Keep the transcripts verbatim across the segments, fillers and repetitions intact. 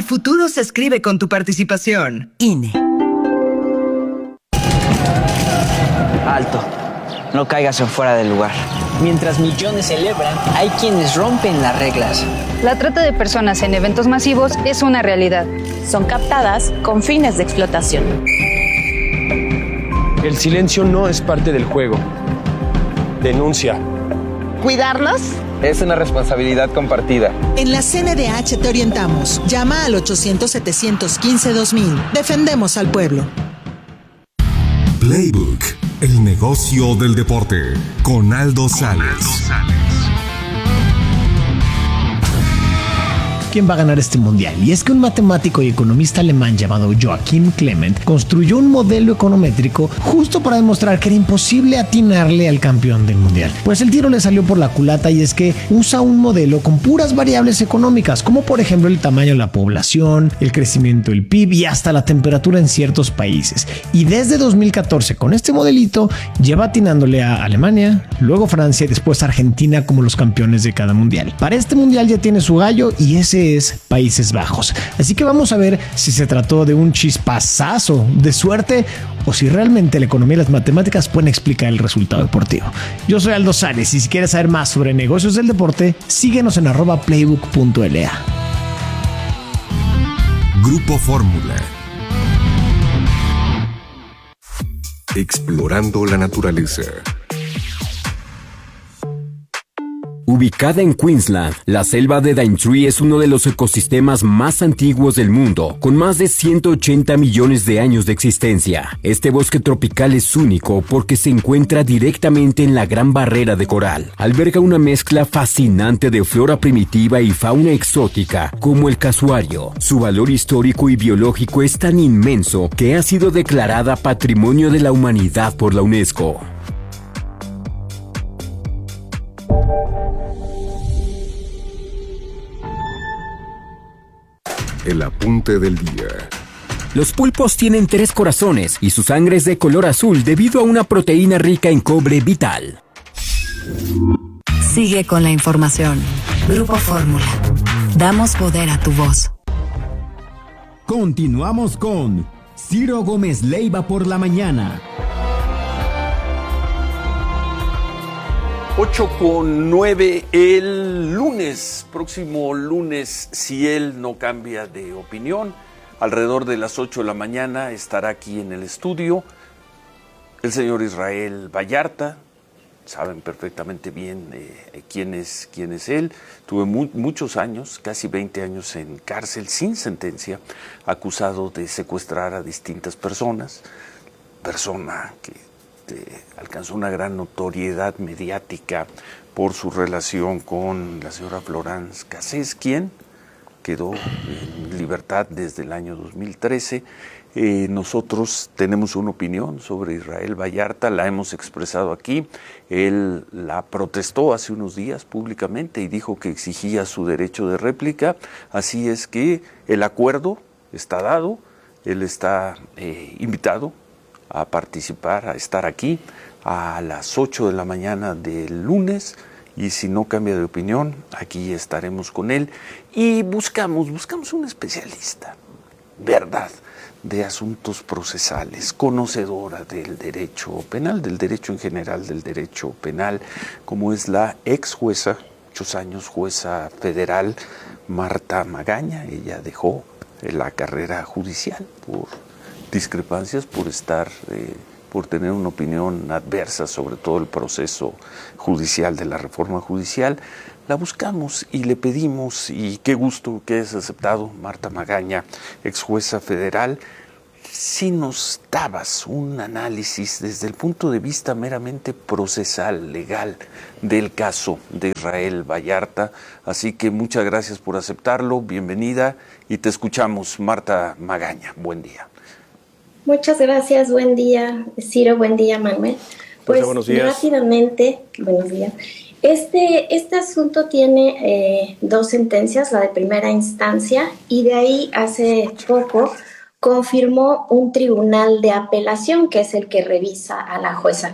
futuro se escribe con tu participación. I N E. Alto. No caigas en fuera del lugar. Mientras millones celebran, hay quienes rompen las reglas. La trata de personas en eventos masivos es una realidad. Son captadas con fines de explotación. El silencio no es parte del juego. Denuncia. ¿Cuidarnos? Es una responsabilidad compartida. En la C N D H te orientamos. Llama al ochocientos, setecientos quince, dos mil. Defendemos al pueblo. Playbook, el negocio del deporte, con Aldo Sales. ¿Quién va a ganar este mundial? Y es que un matemático y economista alemán llamado Joachim Clement construyó un modelo econométrico justo para demostrar que era imposible atinarle al campeón del mundial. Pues el tiro le salió por la culata, y es que usa un modelo con puras variables económicas, como por ejemplo el tamaño de la población, el crecimiento del P I B y hasta la temperatura en ciertos países. Y desde dos mil catorce, con este modelito, lleva atinándole a Alemania, luego Francia y después Argentina como los campeones de cada mundial. Para este mundial ya tiene su gallo, y ese es Países Bajos. Así que vamos a ver si se trató de un chispazazo de suerte o si realmente la economía y las matemáticas pueden explicar el resultado deportivo. Yo soy Aldo Sales, y si quieres saber más sobre negocios del deporte, síguenos en arroba playbook punto l a. Grupo Fórmula. Explorando la naturaleza. Ubicada en Queensland, la selva de Daintree es uno de los ecosistemas más antiguos del mundo, con más de ciento ochenta millones de años de existencia. Este bosque tropical es único porque se encuentra directamente en la Gran Barrera de Coral. Alberga una mezcla fascinante de flora primitiva y fauna exótica, como el casuario. Su valor histórico y biológico es tan inmenso que ha sido declarada Patrimonio de la Humanidad por la UNESCO. El apunte del día. Los pulpos tienen tres corazones y su sangre es de color azul debido a una proteína rica en cobre vital. Sigue con la información. Grupo Fórmula. Damos poder a tu voz. Continuamos con Ciro Gómez Leiva por la mañana. ocho con nueve el lunes, próximo lunes, si él no cambia de opinión, alrededor de las ocho de la mañana estará aquí en el estudio el señor Israel Vallarta. Saben perfectamente bien eh, quién es, quién es él. Tuve mu- muchos años, casi veinte años en cárcel sin sentencia, acusado de secuestrar a distintas personas, persona que Este, alcanzó una gran notoriedad mediática por su relación con la señora Florence Cassés, quien quedó en libertad desde el año dos mil trece. Eh, nosotros tenemos una opinión sobre Israel Vallarta, la hemos expresado aquí. Él la protestó hace unos días públicamente y dijo que exigía su derecho de réplica. Así es que el acuerdo está dado, él está eh, invitado a participar, a estar aquí a las ocho de la mañana del lunes, y si no cambia de opinión, aquí estaremos con él y buscamos, buscamos un especialista, verdad, de asuntos procesales, conocedora del derecho penal, del derecho en general, del derecho penal, como es la ex jueza, muchos años jueza federal, Marta Magaña. Ella dejó la carrera judicial por discrepancias, por estar, eh, por tener una opinión adversa sobre todo el proceso judicial de la reforma judicial. La buscamos y le pedimos, y qué gusto que hayas aceptado, Marta Magaña, ex jueza federal, si nos dabas un análisis desde el punto de vista meramente procesal, legal, del caso de Israel Vallarta. Así que muchas gracias por aceptarlo, bienvenida, y te escuchamos, Marta Magaña. Buen día. Muchas gracias, buen día, Ciro, buen día, Manuel. Pues buenos días. Rápidamente, buenos días. Este, este asunto tiene eh, dos sentencias, la de primera instancia, y de ahí hace poco confirmó un tribunal de apelación, que es el que revisa a la jueza.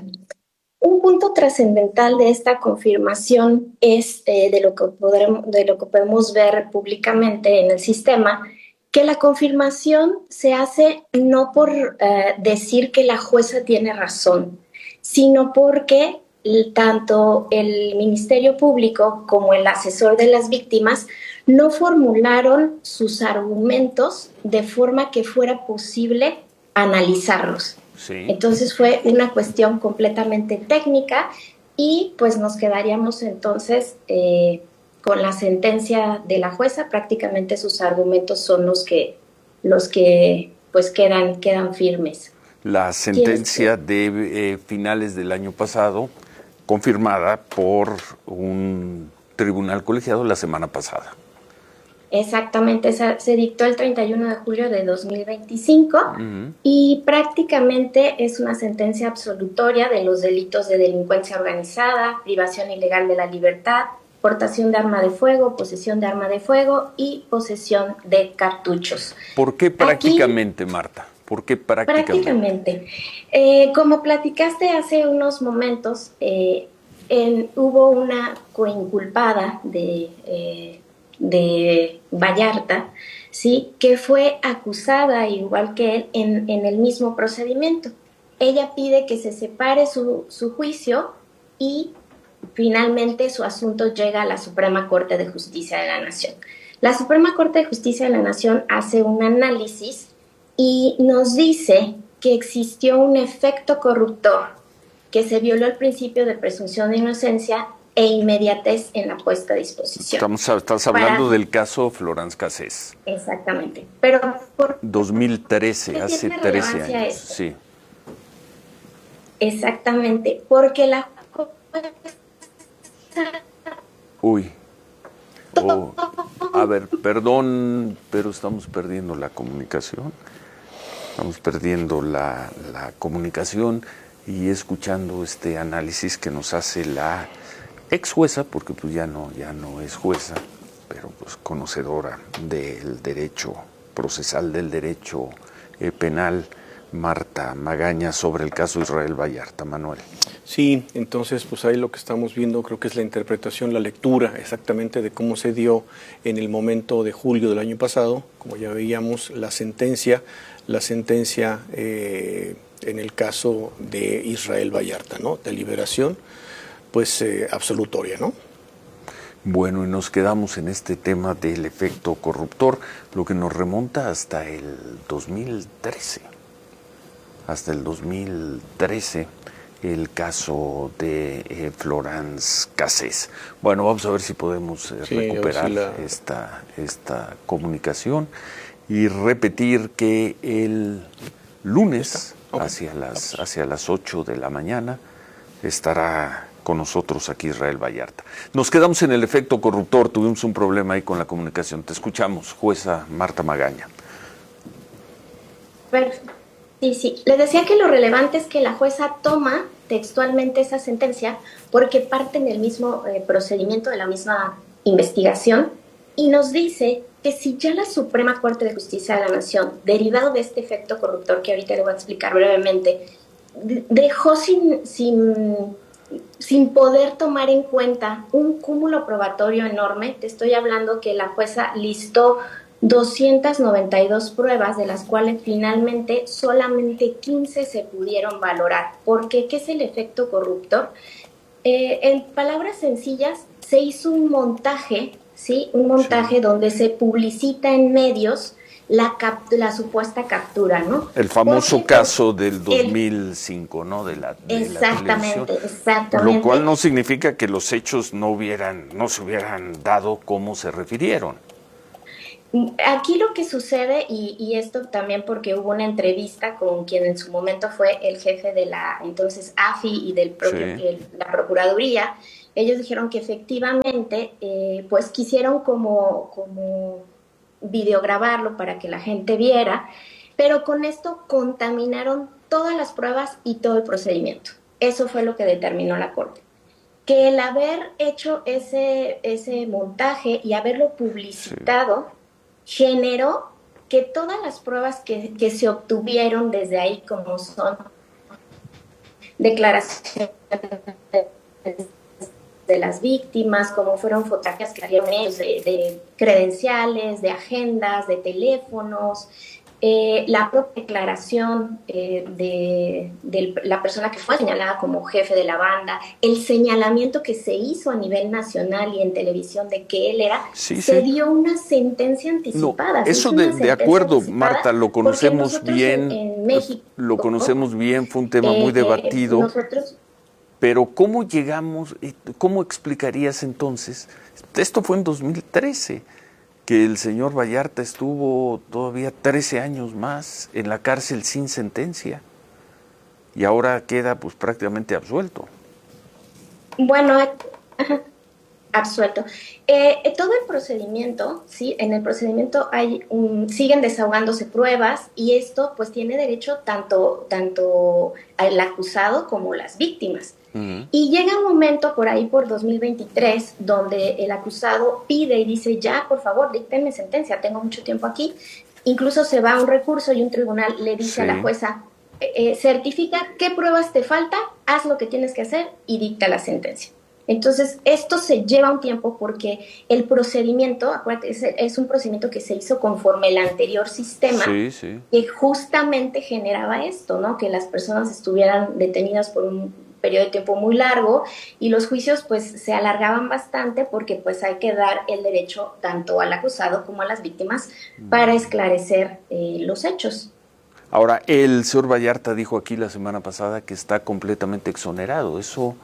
Un punto trascendental de esta confirmación es eh, de, lo que podremos, de lo que podemos ver públicamente en el sistema, que la confirmación se hace no por eh, decir que la jueza tiene razón, sino porque tanto el Ministerio Público como el asesor de las víctimas no formularon sus argumentos de forma que fuera posible analizarlos. Sí. Entonces fue una cuestión completamente técnica y pues nos quedaríamos entonces eh, con la sentencia de la jueza. Prácticamente sus argumentos son los que, los que pues quedan, quedan firmes. La sentencia de eh, finales del año pasado, confirmada por un tribunal colegiado la semana pasada. Exactamente, esa se dictó el treinta y uno de julio de dos mil veinticinco uh-huh. y prácticamente es una sentencia absolutoria de los delitos de delincuencia organizada, privación ilegal de la libertad, portación de arma de fuego, posesión de arma de fuego y posesión de cartuchos. ¿Por qué prácticamente, Aquí, Marta? ¿Por qué prácticamente? Prácticamente. Eh, como platicaste hace unos momentos, eh, en, hubo una coinculpada de... Eh, de Vallarta, ¿sí?, que fue acusada, igual que él, en, en el mismo procedimiento. Ella pide que se separe su, su juicio y finalmente su asunto llega a la Suprema Corte de Justicia de la Nación. La Suprema Corte de Justicia de la Nación hace un análisis y nos dice que existió un efecto corruptor, que se violó el principio de presunción de inocencia e inmediatez en la puesta a disposición. Estamos, estás hablando Para, del caso Florence Cassés. Exactamente. Pero por dos mil trece, hace trece años. Esto? Sí. Exactamente, porque la... Uy. Oh, a ver, perdón, pero estamos perdiendo la comunicación. Estamos perdiendo la, la comunicación y escuchando este análisis que nos hace la ex jueza, porque pues ya no, ya no es jueza, pero pues conocedora del derecho procesal, del derecho eh, penal, Marta Magaña, sobre el caso Israel Vallarta. Manuel. Sí, entonces pues ahí lo que estamos viendo creo que es la interpretación, la lectura exactamente de cómo se dio en el momento de julio del año pasado, como ya veíamos, la sentencia, la sentencia eh, en el caso de Israel Vallarta, ¿no?, de liberación, pues eh, absolutoria, ¿no? Bueno, y nos quedamos en este tema del efecto corruptor, lo que nos remonta hasta el dos mil trece. Hasta el dos mil trece, el caso de eh, Florence Cassés. Bueno, vamos a ver si podemos eh, sí, recuperar si la... esta, esta comunicación y repetir que el lunes, okay, hacia las, hacia las ocho de la mañana, estará con nosotros aquí Israel Vallarta. Nos quedamos en el efecto corruptor, tuvimos un problema ahí con la comunicación. Te escuchamos, jueza Marta Magaña. Perfecto. Sí, sí. Les decía que lo relevante es que la jueza toma textualmente esa sentencia porque parte del mismo eh, procedimiento, de la misma investigación, y nos dice que si ya la Suprema Corte de Justicia de la Nación, derivado de este efecto corruptor que ahorita le voy a explicar brevemente, dejó sin... sin sin poder tomar en cuenta un cúmulo probatorio enorme. Te estoy hablando que la jueza listó doscientas noventa y dos pruebas, de las cuales finalmente solamente quince se pudieron valorar. ¿Por qué? ¿Qué es el efecto corruptor? Eh, en palabras sencillas, se hizo un montaje, ¿sí? Un montaje sí. donde se publicita en medios La, cap la supuesta captura, ¿no? El famoso Porque, caso del dos mil cinco, el, ¿no? De la, de exactamente, la televisión. Exactamente. Lo cual no significa que los hechos no hubieran, no se hubieran dado como se refirieron. Aquí lo que sucede, y, y esto también porque hubo una entrevista con quien en su momento fue el jefe de la entonces A F I y del propio, sí. el, la Procuraduría, ellos dijeron que efectivamente, eh, pues quisieron como... como videograbarlo para que la gente viera, pero con esto contaminaron todas las pruebas y todo el procedimiento. Eso fue lo que determinó la Corte. Que el haber hecho ese, ese montaje y haberlo publicitado sí. generó que todas las pruebas que, que se obtuvieron desde ahí, como son declaraciones de las víctimas, como fueron fotografías que salieron ellos de, de credenciales, de agendas, de teléfonos, eh, la propia declaración eh, de, de la persona que fue señalada como jefe de la banda, el señalamiento que se hizo a nivel nacional y en televisión de que él era, sí, se sí. dio una sentencia anticipada. No, eso de, de acuerdo, Marta, lo conocemos bien, en, en México, lo conocemos bien, fue un tema eh, muy debatido. Nosotros, Pero ¿cómo llegamos, cómo explicarías entonces? Esto fue en dos mil trece, que el señor Vallarta estuvo todavía trece años más en la cárcel sin sentencia y ahora queda pues prácticamente absuelto. Bueno, absuelto. Eh, todo el procedimiento, sí, en el procedimiento hay un, siguen desahogándose pruebas y esto pues tiene derecho tanto, tanto el acusado como las víctimas. Uh-huh. Y llega un momento por ahí por dos mil veintitrés donde el acusado pide y dice ya, por favor, díctenme sentencia, tengo mucho tiempo aquí. Incluso se va a un recurso y un tribunal le dice sí. a la jueza, eh, certifica qué pruebas te falta, haz lo que tienes que hacer y dicta la sentencia. Entonces, esto se lleva un tiempo porque el procedimiento, acuérdate, es, es un procedimiento que se hizo conforme el anterior sistema, sí, sí. que justamente generaba esto, ¿no? Que las personas estuvieran detenidas por un periodo de tiempo muy largo y los juicios pues se alargaban bastante porque pues hay que dar el derecho tanto al acusado como a las víctimas para esclarecer eh, los hechos. Ahora, el señor Vallarta dijo aquí la semana pasada que está completamente exonerado. Eso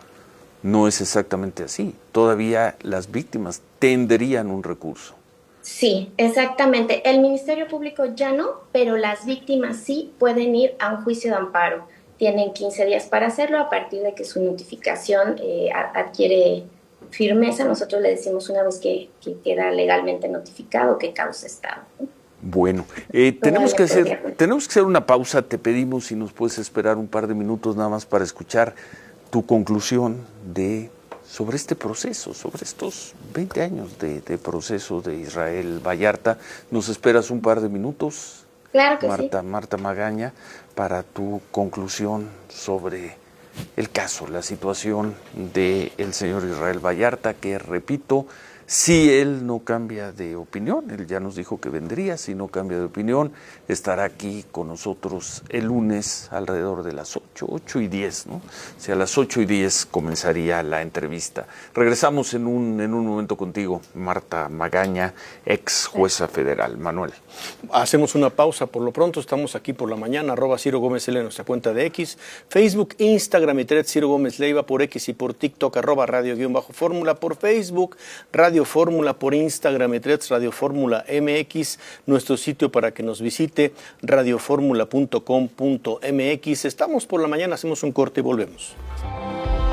no es exactamente así. Todavía las víctimas tendrían un recurso. Sí, exactamente. El Ministerio Público ya no, pero las víctimas sí pueden ir a un juicio de amparo. Tienen quince días para hacerlo a partir de que su notificación eh, adquiere firmeza. Nosotros le decimos una vez que, que queda legalmente notificado qué causa estado. Bueno, eh, tenemos que hacer tenemos que hacer una pausa. Te pedimos si nos puedes esperar un par de minutos nada más para escuchar tu conclusión de sobre este proceso, sobre estos veinte años de, de proceso de Israel Vallarta. ¿Nos esperas un par de minutos? Claro que Marta, sí. Marta Magaña, para tu conclusión sobre el caso, la situación del señor Israel Vallarta, que repito, si él no cambia de opinión, él ya nos dijo que vendría, si no cambia de opinión, estará aquí con nosotros el lunes alrededor de las ocho, ocho y diez, ¿no? O sea, a las ocho y diez comenzaría la entrevista. Regresamos en un, en un momento contigo, Marta Magaña, ex jueza federal. Manuel. Hacemos una pausa por lo pronto, estamos aquí por la mañana, arroba Ciro Gómez L en nuestra cuenta de X, Facebook, Instagram y Thread Ciro Gómez Leiva, por X y por TikTok, arroba radio-fórmula, por Facebook, Radio Fórmula, por Instagram y Threads, Radio Fórmula M X, nuestro sitio para que nos visite, radio fórmula punto com punto m x. Estamos por la mañana, hacemos un corte y volvemos.